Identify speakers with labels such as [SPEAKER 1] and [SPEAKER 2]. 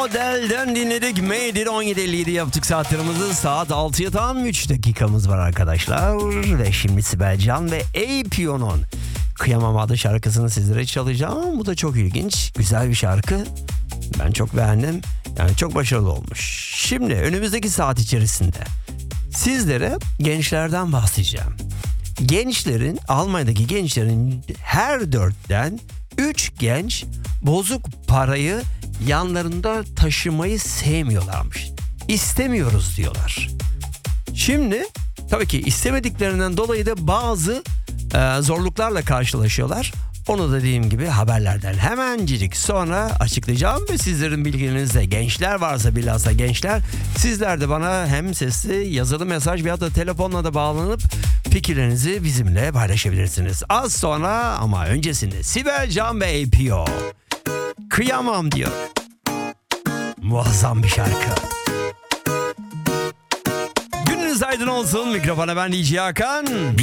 [SPEAKER 1] Adele'den dinledik. Made it 17.57 yaptık saatlerimizi. Saat 6'ya tam 3 dakikamız var arkadaşlar. Ve şimdi Sibel Can ve APO'nun Kıyamam adlı şarkısını sizlere çalacağım. Bu da çok ilginç. Güzel bir şarkı. Ben çok beğendim. Yani çok başarılı olmuş. Şimdi önümüzdeki saat içerisinde sizlere gençlerden bahsedeceğim. Almanya'daki gençlerin her 4'ten 3 genç bozuk parayı yanlarında taşımayı sevmiyorlarmış. İstemiyoruz diyorlar. Şimdi tabii ki istemediklerinden dolayı da bazı zorluklarla karşılaşıyorlar. Onu da dediğim gibi haberlerden hemencik sonra açıklayacağım ve sizlerin bilginizde gençler varsa bilhassa gençler sizler de bana hem sesli yazılı mesaj veyahut da telefonla da bağlanıp fikirlerinizi bizimle paylaşabilirsiniz. Az sonra ama öncesinde Sibel Can ve APO Kıyamam diyor. Muazzam bir şarkı. Gününüz aydın olsun. Mikrofona ben DJ Hakan.